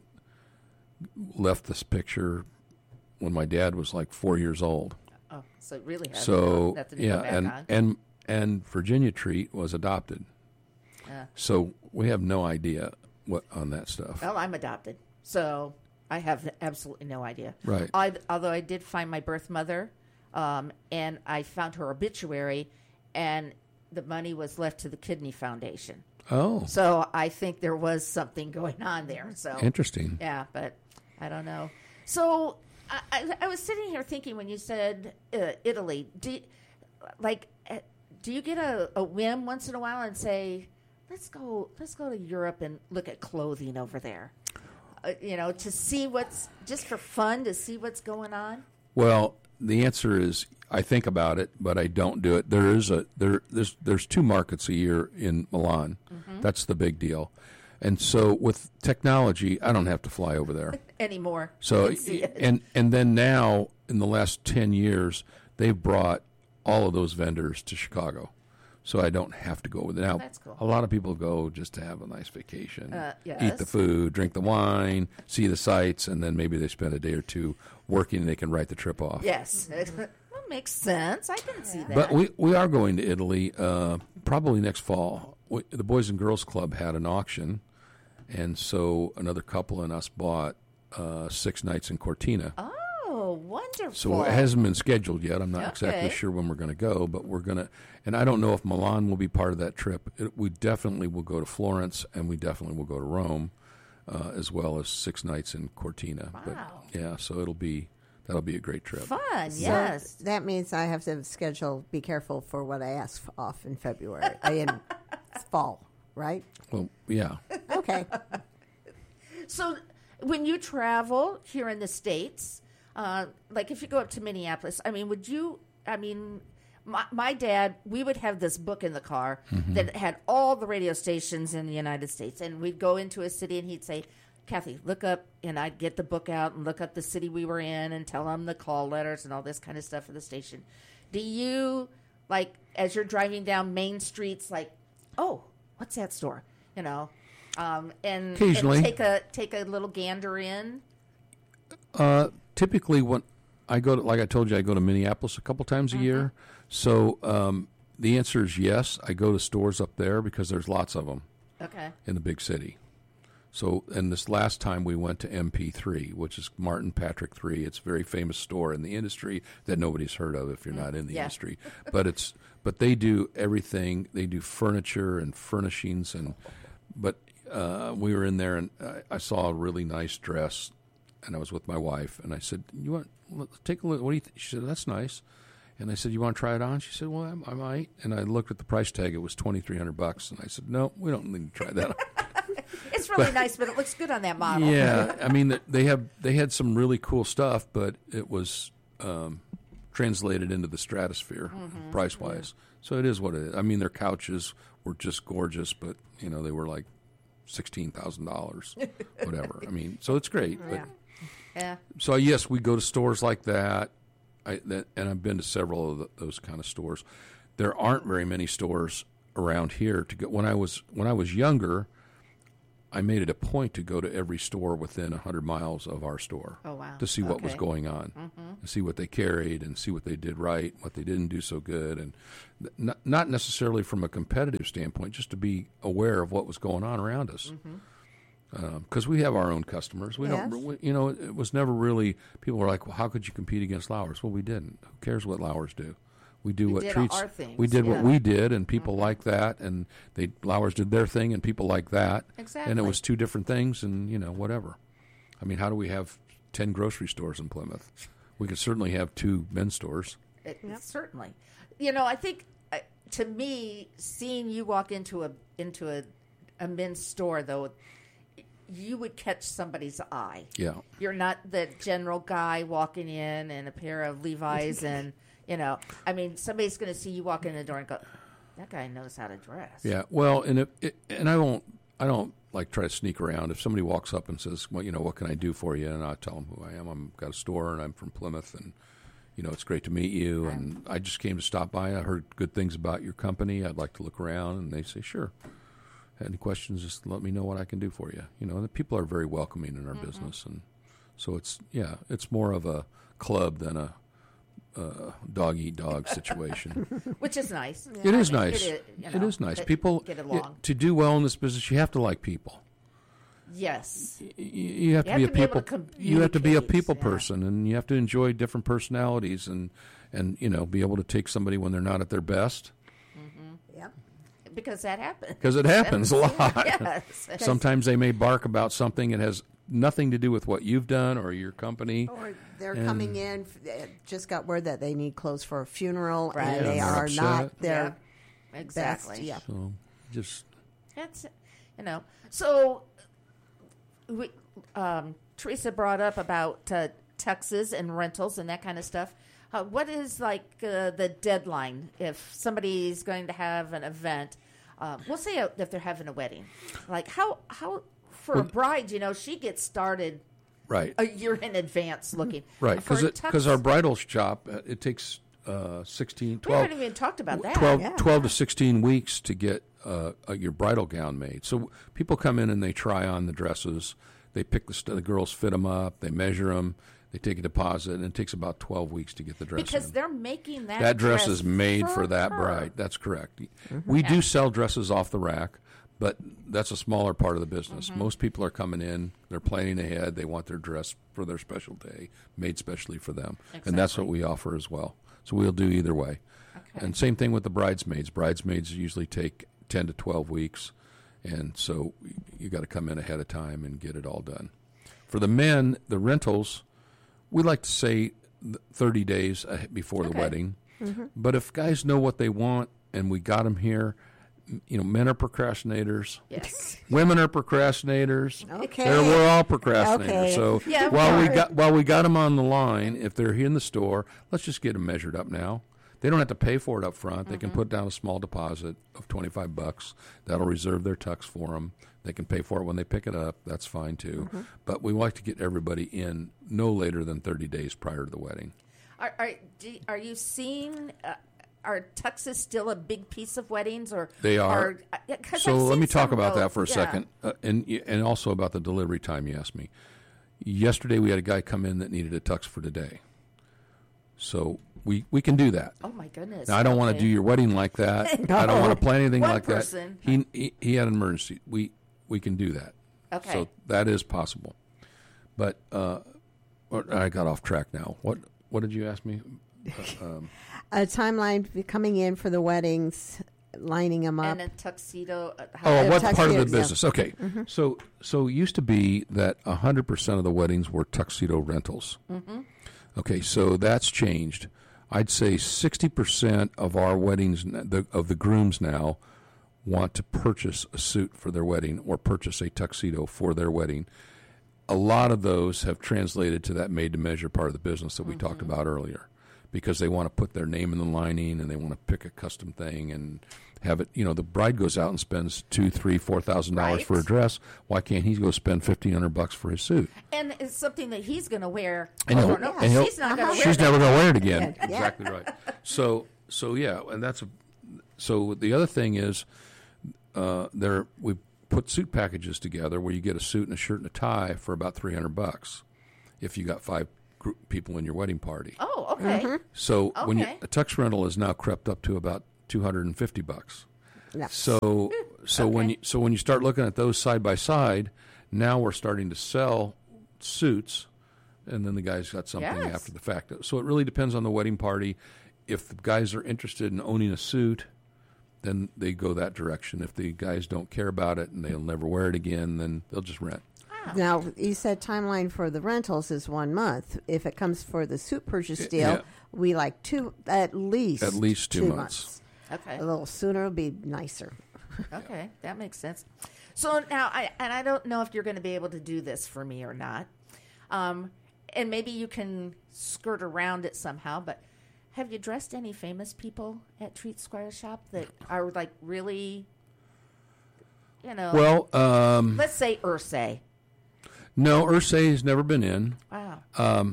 left this picture when my dad was like four years old. Oh, so it really has so nothing to yeah, go back and on. and and Virginia Treat was adopted. Yeah. So we have no idea what on that stuff. Well, I'm adopted, so I have absolutely no idea. Right. I, although I did find my birth mother, um, and I found her obituary, and the money was left to the Kidney Foundation. Oh. So I think there was something going on there. So Interesting. Yeah, but I don't know. So I, I, I was sitting here thinking when you said uh, Italy, do you, like, uh, do you get a, a whim once in a while and say, let's go, let's go to Europe and look at clothing over there, uh, you know, to see what's just for fun to see what's going on? Well, the answer is I think about it, but I don't do it. There is a there there's there's two markets a year in Milan. Mm-hmm. That's the big deal. And so with technology, I don't have to fly over there anymore. So and and then now in the last ten years, they've brought all of those vendors to Chicago. So I don't have to go over there. Now, That's cool. A lot of people go just to have a nice vacation, uh, yes. eat the food, drink the wine, see the sights, and then maybe they spend a day or two working and they can write the trip off. Yes. That makes sense. I can see that. But we, we are going to Italy uh, probably next fall. We, the Boys and Girls Club had an auction, and so another couple and us bought uh, six nights in Cortina. Oh, wonderful. So it hasn't been scheduled yet. I'm not Okay. exactly sure when we're going to go, but we're going to, and I don't know if Milan will be part of that trip. It, we definitely will go to Florence, and we definitely will go to Rome, uh, as well as six nights in Cortina. Wow. But, yeah, so it'll be, that'll be a great trip. Fun, So yes. that means I have to schedule, be careful for what I ask off in February, uh, in fall, right? Well, yeah. Okay. So when you travel here in the States, uh, like if you go up to Minneapolis, I mean, would you, I mean, my, my dad, we would have this book in the car Mm-hmm. that had all the radio stations in the United States. And we'd go into a city and he'd say, Kathy, look up, and I'd get the book out and look up the city we were in and tell them the call letters and all this kind of stuff for the station. Do you, like, as you're driving down main streets, like, oh, what's that store? You know, um, and, Occasionally. and take a take a little gander in. Uh, typically, when I go to, like I told you, I go to Minneapolis a couple times a Mm-hmm. year. So um, the answer is yes. I go to stores up there because there's lots of them Okay. in the big city. So, and this last time we went to M P three, which is Martin Patrick three. It's a very famous store in the industry that nobody's heard of if you're not in the Yeah. industry. But it's but they do everything. They do furniture and furnishings, and but uh, we were in there and I, I saw a really nice dress, and I was with my wife, and I said, "You want let's take a look? What do you?" Th-? She said, "That's nice." And I said, "You want to try it on?" She said, "Well, I, I might." And I looked at the price tag; it was twenty three hundred bucks, and I said, "No, we don't need to try that." It's really nice, but it looks good on that model. Yeah, I mean they have they had some really cool stuff, but it was um, translated into the stratosphere Mm-hmm. price wise. So it is what it is. I mean, their couches were just gorgeous, but you know they were like sixteen thousand dollars, whatever. I mean, so it's great. But, Yeah. Yeah. so yes, we go to stores like that, I, that, and I've been to several of the, those kind of stores. There aren't very many stores around here to go. When I was when I was younger, I made it a point to go to every store within a hundred miles of our store. Oh, wow. To see what was Okay. going on, mm-hmm. to see what they carried, and see what they did right, what they didn't do so good, and th- not not necessarily from a competitive standpoint, just to be aware of what was going on around us. Because um, we have our own customers. We Yes. don't, we, you know, it was never really. People were like, "Well, how could you compete against Lowers?" Well, we didn't. Who cares what Lowers do? We do We what did treats. our things, we did yeah. what we did, and people like that. And they Lowers did their thing, and people like that. Exactly. And it was two different things, and you know, whatever. I mean, how do we have ten grocery stores in Plymouth? We could certainly have two men's stores. It, Certainly, you know. I think uh, to me, seeing you walk into a into a, a men's store, though, you would catch somebody's eye. Yeah. You're not the general guy walking in in a pair of Levi's, and you know, I mean, somebody's going to see you walk in the door and go, "That guy knows how to dress." Yeah. Well, and if, it, and I won't. I don't like try to sneak around. If somebody walks up and says, "Well, you know, what can I do for you?" and I tell them who I am. I'm got a store, and I'm from Plymouth, and you know, it's great to meet you. And I just came to stop by. I heard good things about your company. I'd like to look around, and they say, "Sure." Any questions, just let me know what I can do for you. You know, and the people are very welcoming in our mm-hmm. business. And so it's, yeah, it's more of a club than a uh, dog-eat-dog situation. Which is nice. It I is mean, nice. It is, you it know, is nice. that People, get along. yeah, to do well in this business, you have to like people. Yes. Y- You have to You be have a to be able people. to You have to be a communicate, people yeah. person, and you have to enjoy different personalities, and and you know, be able to take somebody when they're not at their best. Yep. Because that happens. Because it happens a lot. Yes. Sometimes they may bark about something that has nothing to do with what you've done or your company. Or they're And- coming in, f- uh, just got word that they need clothes for a funeral, Right. and they Yeah, they're are upset. not their Yeah, exactly. best. Yeah. So just That's, you know. So, we, um, Teresa brought up about uh, Texas and rentals and that kind of stuff. Uh, what is like uh, the deadline if somebody's going to have an event? Uh, we'll say if they're having a wedding. Like how how for a bride, you know, she gets started right, a year in advance looking. right. For Because a because our tux- bridal shop, uh, it takes uh, sixteen, we twelve, haven't even talked about that. twelve, Yeah. twelve to sixteen weeks to get uh, uh, your bridal gown made. So people come in and they try on the dresses. They pick the, st- the girls, fit them up, they measure them, they take a deposit, and it takes about twelve weeks to get the dress Because in. they're making that That dress dress is made for, that her. bride. That's correct. We do sell dresses off the rack, but that's a smaller part of the business. Most people are coming in, they're planning ahead, they want their dress for their special day, made specially for them. And that's what we offer as well. So we'll do either way. Okay. And same thing with the bridesmaids. Bridesmaids usually take ten to twelve weeks, and so you got to come in ahead of time and get it all done. For the men, the rentals, we like to say thirty days ahe- before the Okay. wedding. But if guys know what they want and we got them here, m- you know, men are procrastinators. Yes. Women are procrastinators. Okay. They're, we're all procrastinators. Okay. So Yeah, of while we course. got while we got them on the line, if they're here in the store, let's just get them measured up now. They don't have to pay for it up front. They can put down a small deposit of twenty-five bucks. That'll reserve their tux for them. They can pay for it when they pick it up. That's fine too. But we like to get everybody in no later than thirty days prior to the wedding. Are are, do, are you seeing? Uh, are tuxes still a big piece of weddings, or They are. uh, yeah, 'cause So I've let seen me talk some about that roads- for a yeah. second, uh, and and also about the delivery time. You asked me. Yesterday we had a guy come in that needed a tux for today, so we we can do that. Oh my goodness! Now I don't want to Okay. do your wedding like that. I don't want to plan anything One like person. that. He, he he had an emergency. We we can do that. Okay. So that is possible. But uh, or- I got off track now. What what did you ask me? Uh, um, A timeline for coming in for the weddings, lining them up. And a tuxedo. Uh, Oh, Uh, what part of the tuxedos, yeah. business? Okay, so so it used to be that a hundred percent of the weddings were tuxedo rentals. Mm-hmm. Okay, so that's changed. I'd say sixty percent of our weddings, n- the, of the grooms now, want to purchase a suit for their wedding or purchase a tuxedo for their wedding. A lot of those have translated to that made-to-measure part of the business that we Mm-hmm. talked about earlier, because they want to put their name in the lining and they want to pick a custom thing and have it. You know, the bride goes out and spends two, three, four thousand dollars Right. for a dress. Why can't he go spend fifteen hundred bucks for his suit? and it's something that he's going to wear. And he'll- over and over. and he'll- she's not going to wear She's that. never going to wear it again. Yeah. Exactly right. So, so yeah, and that's a, So the other thing is, uh, there we put suit packages together where you get a suit and a shirt and a tie for about three hundred bucks, if you got five group people in your wedding party. Oh, okay. Mm-hmm. So when you, Okay. a tux rental is now crept up to about two hundred and fifty bucks. Yeah. So so when Okay. you so when you start looking at those side by side, now we're starting to sell suits, and then the guy's got something Yes. after the fact. So it really depends on the wedding party. If the guys are interested in owning a suit, then they go that direction. If the guys don't care about it and they'll never wear it again, then they'll just rent. Now, you said timeline for the rentals is one month. If it comes for the suit purchase deal, yeah. we like two, at least At least two months. months. Okay. A little sooner would be nicer. Okay, that makes sense. So now, I and I don't know if you're going to be able to do this for me or not, um, and maybe you can skirt around it somehow. But have you dressed any famous people at Treat Squire Shop that are like really, you know? Well, um, let's say Ursay. no, Ursay has never been in. Wow.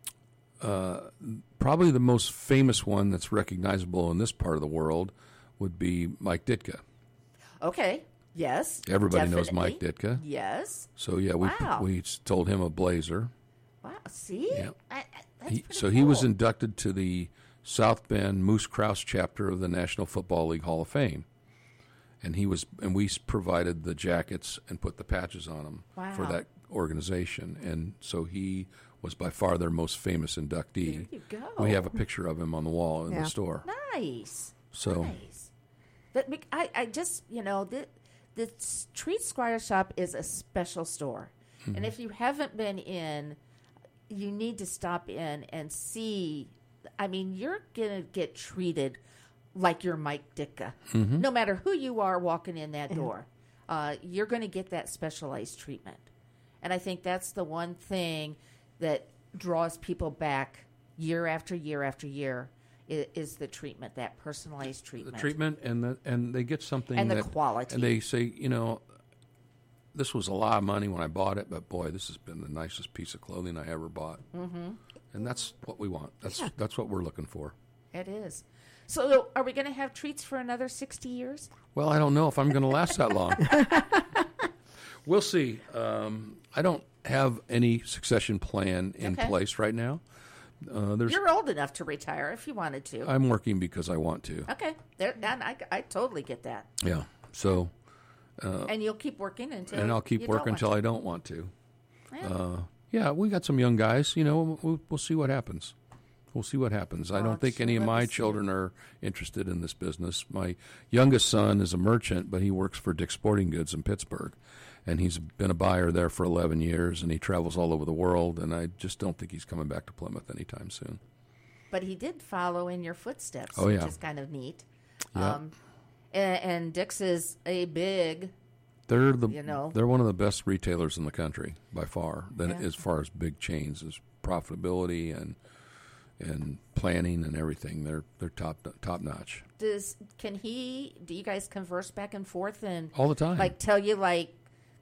Probably the most famous one that's recognizable in this part of the world would be Mike Ditka. Okay. Yes. Everybody knows definitely. Mike Ditka. Yes. So yeah, we Wow. we told him a blazer. Wow. See. Yeah. I, I, that's He, pretty so he was cool. inducted to the South Bend Moose Krause chapter of the National Football League Hall of Fame, and he was and we s- provided the jackets and put the patches on them for Wow. that organization, and so he was by far their most famous inductee. There you go. We have a picture of him on the wall in Yeah. the store. Nice. So Nice. That bec- I, I just, you know, the, the Treat Squire Shop is a special store. Mm-hmm. And if you haven't been in, you need to stop in and see. I mean, you're going to get treated like you're Mike Ditka. Mm-hmm. No matter who you are walking in that door, uh, you're going to get that specialized treatment. And I think that's the one thing that draws people back year after year after year is, is the treatment, that personalized the treatment. treatment and the and they get something And the that, quality. and they say, you know, this was a lot of money when I bought it, but boy, this has been the nicest piece of clothing I ever bought. Mm-hmm. And that's what we want. That's that's what we're looking for. It is. So are we going to have treats for another sixty years? Well, I don't know if I'm going to last that long. We'll see. Um, I don't have any succession plan in Okay. place right now. Uh, there's You're old enough to retire if you wanted to. I'm working because I want to. okay. There, and I, I totally get that. Yeah. So and you'll keep working until and I'll keep you don't working want until to. I don't want to. Yeah. Uh, yeah, we got some young guys. You know, we'll, we'll see what happens. We'll see what happens. I Oh, don't think sure, any of let my me see. children are interested in this business. My youngest son is a merchant, but he works for Dick's Sporting Goods in Pittsburgh, and he's been a buyer there for eleven years, and he travels all over the world, and I just don't think he's coming back to Plymouth anytime soon. But he did follow in your footsteps, Oh, which yeah. is kind of neat. Yeah. Um, and, and Dick's is a big, They're the You know. they're one of the best retailers in the country by far. Than Yeah. as far as big chains, as profitability and and planning and everything, they're they're top top notch does, can he, do you guys converse back and forth and all the time. like tell you like,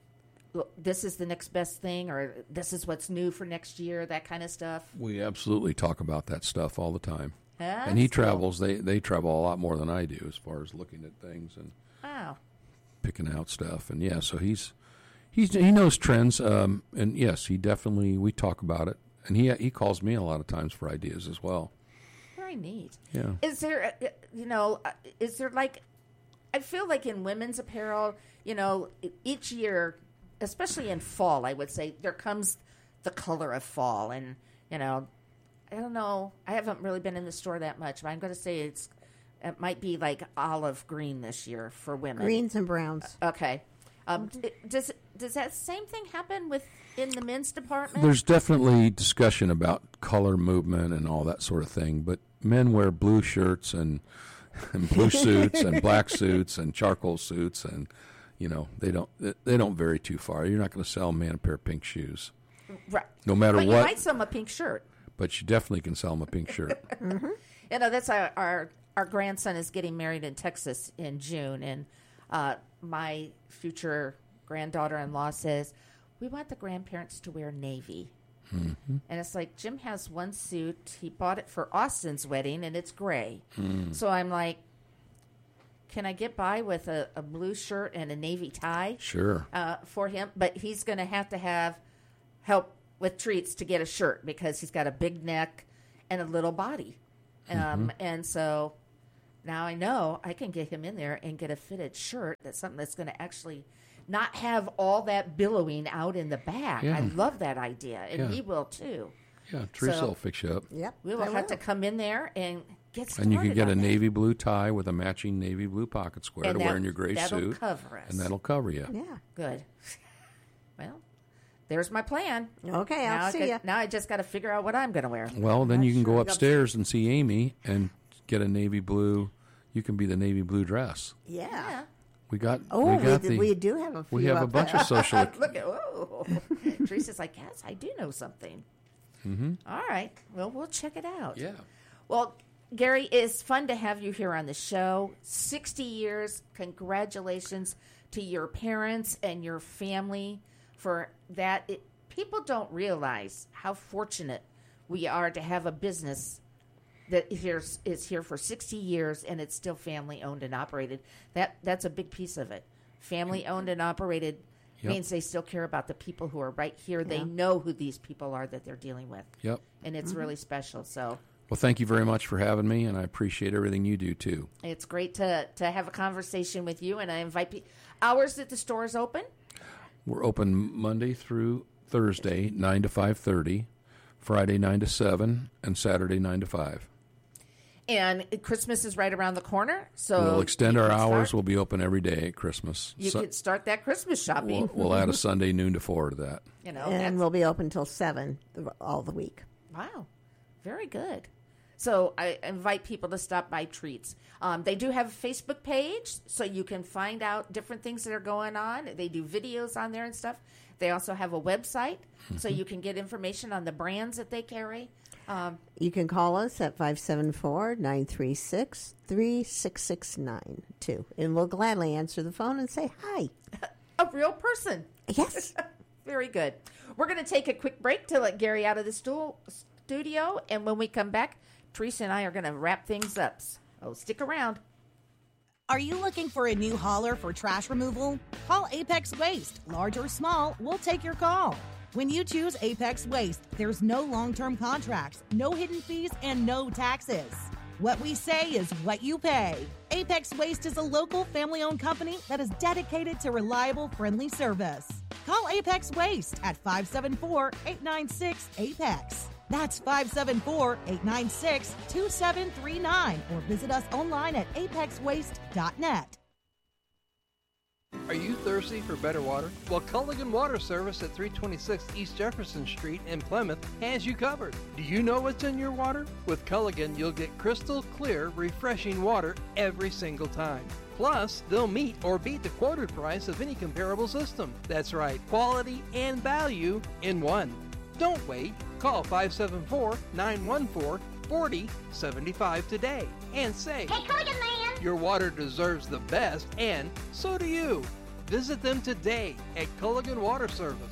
look, this is the next best thing or this is what's new for next year, that kind of stuff? We absolutely talk about that stuff all the time. Yeah, and he that's cool. travels. They they travel a lot more than I do as far as looking at things and Wow. picking out stuff. And yeah, so he's he's he knows trends. Um, and yes, he definitely we talk about it. And he he calls me a lot of times for ideas as well. Very neat. Yeah. Is there, uh, you know, uh, is there like, I feel like in women's apparel, you know, e- each year, especially in fall, I would say, there comes the color of fall. And, you know, I don't know, I haven't really been in the store that much, but I'm going to say it's, it might be like olive green this year for women. Greens and browns. Okay. Um, it- does does that same thing happen with in the men's department? There's definitely discussion about color movement and all that sort of thing, but men wear blue shirts and, and blue suits and black suits and charcoal suits, and you know they don't they don't vary too far. You're not going to sell a man a pair of pink shoes, right. no matter But you what. might sell them a pink shirt. But you definitely can sell them a pink shirt. You know, that's our, our our grandson is getting married in Texas in June, and uh, my future granddaughter-in-law says we want the grandparents to wear navy. Mm-hmm. And it's like Jim has one suit. He bought it for Austin's wedding, and it's gray. Mm. So I'm like, can I get by with a, a blue shirt and a navy tie? Sure. Uh, for him, but he's going to have to have help with treats to get a shirt because he's got a big neck and a little body. Um, Mm-hmm. And so now I know I can get him in there and get a fitted shirt. That's something that's going to actually not have all that billowing out in the back. Yeah. I love that idea, and Yeah. he will too. Yeah, Teresa So- will fix you up. Yep. We will I have to come in there and get started. And you can get on a that. navy blue tie with a matching navy blue pocket square And to that- wear in your gray that'll suit. cover us. And that'll cover you. Yeah. Good. Well, there's my plan. Okay, I'll now I see could- ya. Now I just got to figure out what I'm going to wear. Well, then you can sure go you upstairs and see Amy and get a navy blue. You can be the navy blue dress. Yeah. Yeah. We got. Oh, we we, got did- the. we do have a few we have a up bunch there. of social. Look at whoa. Teresa's like, yes, I do know something. Mm-hmm. All right. Well, we'll check it out. Yeah. Well, Gary, it's fun to have you here on the show. sixty years. Congratulations to your parents and your family for that. It, people don't realize how fortunate we are to have a business that is, is here for sixty years and it's still family owned and operated. That That's a big piece of it. Family owned and operated Yep. means they still care about the people who are right here. They Yeah. know who these people are that they're dealing with. Yep. And it's really special. So Well, thank you very much for having me, and I appreciate everything you do too. it's great to, to have a conversation with you. And I invite people. Hours that the store is open? We're open Monday through Thursday, nine to five thirty, Friday nine to seven, and Saturday nine to five. And Christmas is right around the corner. So We'll extend you our can hours. start- We'll be open every day at Christmas. You Su- can start that Christmas shopping. we'll, we'll add a Sunday noon to four to that. you know, And that's- we'll be open till seven the- all the week. Wow, very good. So I invite people to stop by Treats. Um, they do have a Facebook page, so you can find out different things that are going on. They do videos on there and stuff. They also have a website, so you can get information on the brands that they carry. Um, You can call us at five seven four, nine three six, three six six nine two, and we'll gladly answer the phone and say hi. a real person. Yes. Very good. We're going to take a quick break to let Gary out of the stool, studio, and when we come back, Teresa and I are going to wrap things up. Oh, stick around. Are you looking for a new hauler for trash removal? Call Apex Waste. Large or small, we'll take your call. When you choose Apex Waste, there's no long-term contracts, no hidden fees, and no taxes. What we say is what you pay. Apex Waste is a local family-owned company that is dedicated to reliable, friendly service. Call Apex Waste at five seven four, eight nine six, APEX. That's five seven four, eight nine six, two seven three nine or visit us online at apex waste dot net. Are you thirsty for better water? Well, Culligan Water Service at three twenty-six East Jefferson Street in Plymouth has you covered. Do you know what's in your water? With Culligan, you'll get crystal clear, refreshing water every single time. Plus, they'll meet or beat the quoted price of any comparable system. That's right, quality and value in one. Don't wait. Call five seven four, nine one four, four zero seven five today and say, Hey, Culligan Man! Your water deserves the best, and so do you. Visit them today at Culligan Water Service.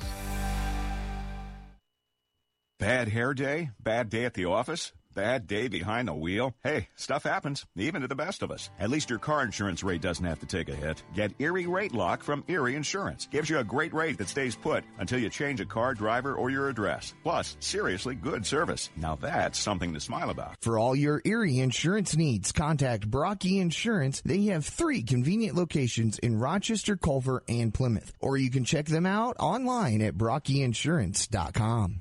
Bad hair day? Bad day at the office? Bad day behind the wheel? Hey, stuff happens, even to the best of us. At least your car insurance rate doesn't have to take a hit. Get Erie Rate Lock from Erie Insurance. Gives you a great rate that stays put until you change a car, driver, or your address. Plus, seriously good service. Now that's something to smile about. For all your Erie insurance needs, contact Brocky Insurance. They have three convenient locations in Rochester, Culver, and Plymouth. Or you can check them out online at brocky insurance dot com.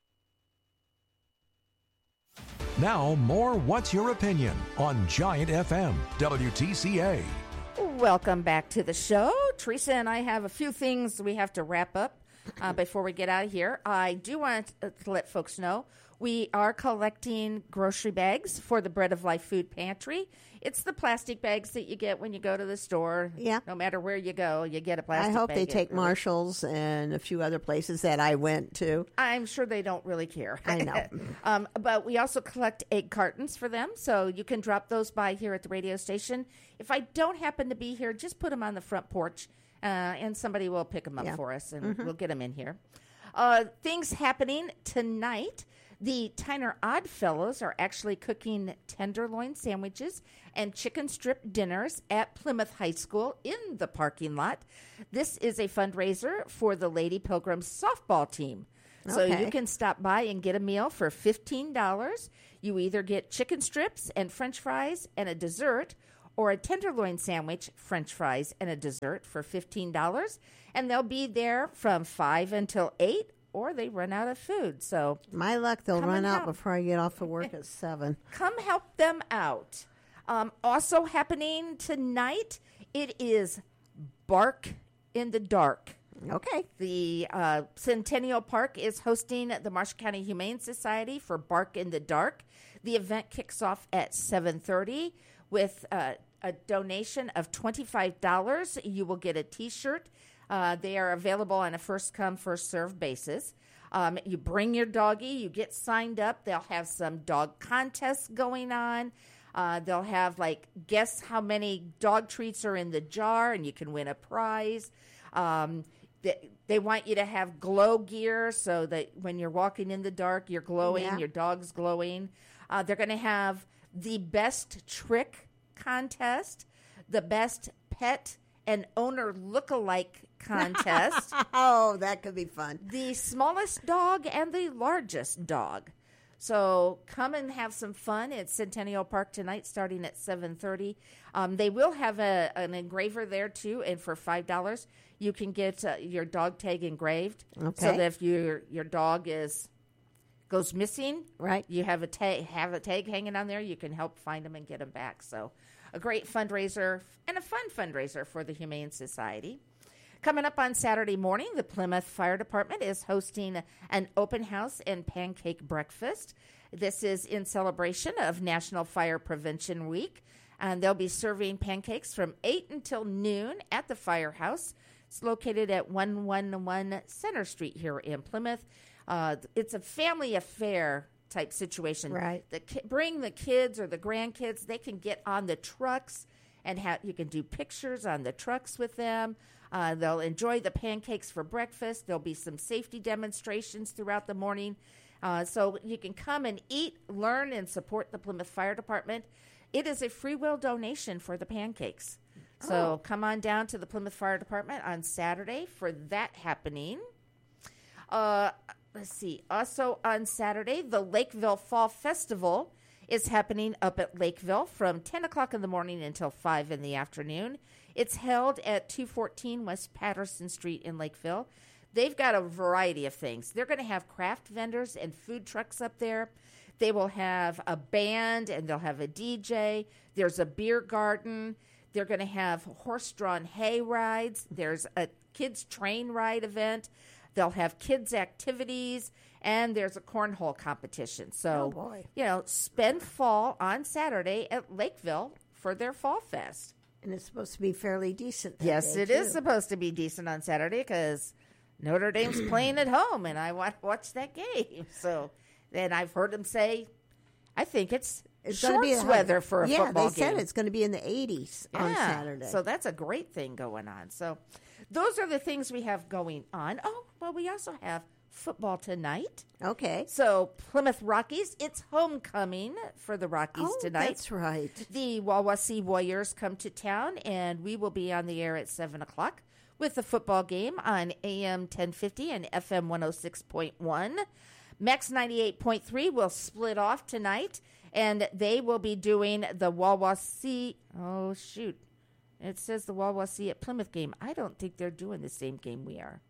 Now, more What's Your Opinion on Giant F M, W T C A. Welcome back to the show. Teresa and I have a few things we have to wrap up uh, before we get out of here. I do want to let folks know we are collecting grocery bags for the Bread of Life Food Pantry. It's the plastic bags that you get when you go to the store. Yeah. No matter where you go, you get a plastic I hope bag. they It take really- Marshalls and a few other places that I went to. I'm sure they don't really care. I know. um, but we also collect egg cartons for them, so you can drop those by here at the radio station. If I don't happen to be here, just put them on the front porch, uh, and somebody will pick them up Yeah. for us, and Mhm. we'll get them in here. Uh, things happening tonight. The Tyner Oddfellows are actually cooking tenderloin sandwiches and chicken strip dinners at Plymouth High School in the parking lot. This is a fundraiser for the Lady Pilgrims softball team. So Okay. you can stop by and get a meal for fifteen dollars. You either get chicken strips and french fries and a dessert, or a tenderloin sandwich, french fries, and a dessert for fifteen dollars. And they'll be there from five until eight, or they run out of food. So My luck, they'll come run and out help. before I get off of work at seven. Come help them out. Um, also happening tonight, it is Bark in the Dark. Okay. The uh, Centennial Park is hosting the Marshall County Humane Society for Bark in the Dark. The event kicks off at seven thirty with uh, a donation of twenty-five dollars. You will get a T-shirt. Uh, they are available on a first-come, first-served basis. Um, you bring your doggy. You get signed up. They'll have some dog contests going on. Uh, they'll have, like, guess how many dog treats are in the jar, and you can win a prize. Um, they, they want you to have glow gear so that when you're walking in the dark, you're glowing, Yeah. your dog's glowing. Uh, they're going to have the best trick contest, the best pet and owner look-alike contest, Oh, that could be fun. the smallest dog and the largest dog. So come and have some fun at Centennial Park tonight, starting at seven thirty. Um, they will have a, an engraver there too, and for five dollars, you can get uh, your dog tag engraved. Okay. So that if your your dog is goes missing, Right. you have a tag have a tag hanging on there. You can help find them and get them back. So a great fundraiser and a fun fundraiser for the Humane Society. Coming up on Saturday morning, the Plymouth Fire Department is hosting an open house and pancake breakfast. This is in celebration of National Fire Prevention Week, and they'll be serving pancakes from eight until noon at the firehouse. It's located at one eleven Center Street here in Plymouth. Uh, it's a family affair type situation. Right. The ki- bring the kids or the grandkids. They can get on the trucks and have you can do pictures on the trucks with them. Uh, they'll enjoy the pancakes for breakfast. There'll be some safety demonstrations throughout the morning. Uh, so you can come and eat, learn, and support the Plymouth Fire Department. It is a free will donation for the pancakes. So Oh. come on down to the Plymouth Fire Department on Saturday for that happening. Uh, let's see. Also on Saturday, the Lakeville Fall Festival is happening up at Lakeville from ten o'clock in the morning until five in the afternoon. It's held at two fourteen West Patterson Street in Lakeville. They've got a variety of things. They're going to have craft vendors and food trucks up there. They will have a band and they'll have a D J. There's a beer garden. They're going to have horse-drawn hay rides. There's a kids' train ride event. They'll have kids' activities, and there's a cornhole competition. So, Oh, boy. you know, spend fall on Saturday at Lakeville for their Fall Fest. And it's supposed to be fairly decent. That Yes, day, it is too. supposed to be decent on Saturday because Notre Dame's playing at home, and I want to watch that game. So then I've heard them say, I think it's, It's shorts gonna be a- weather for a yeah, football they game. said it's going to be in the eighties on Yeah, Saturday. So that's a great thing going on. So those are the things we have going on. Oh, well, we also have football tonight. Okay. So Plymouth Rockies, it's homecoming for the Rockies Oh, tonight. that's right. The Wawasee Warriors come to town, and we will be on the air at seven o'clock with the football game on A M ten fifty and F M one oh six point one. Max ninety-eight point three will split off tonight, and they will be doing the Wawasee. Oh, shoot. It says the Wawasee at Plymouth game. I don't think they're doing the same game we are.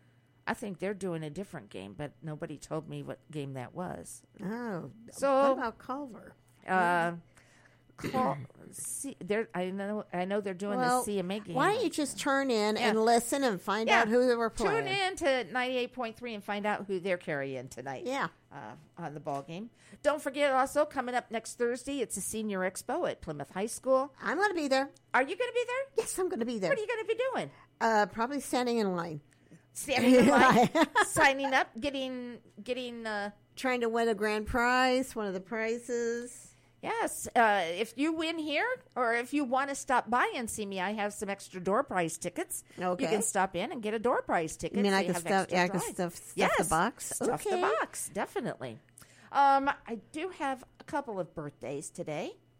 I think they're doing a different game, but nobody told me what game that was. Oh, So- what about Culver? Uh, call, see, they're, I know I know they're doing Well, the C M A game. why don't you just turn in Yeah. and listen and find Yeah. out who they were playing? Tune in to ninety-eight point three and find out who they're carrying tonight. Yeah. Uh, on the ball game. Don't forget also, coming up next Thursday, it's a senior expo at Plymouth High School. I'm going to be there. Are you going to be there? Yes, I'm going to be there. What are you going to be doing? Uh, probably standing in line. Standing in line, signing up, getting, getting, uh, Trying to win a grand prize, one of the prizes. yes. Uh, if you win here, or if you want to stop by and see me, I have some extra door prize tickets. Okay. You can stop in and get a door prize ticket. You mean so I can have stuff, extra yeah, I can drawing. stuff, stuff Yes, the box? Stuff Okay. the box, definitely. Um, I do have a couple of birthdays today.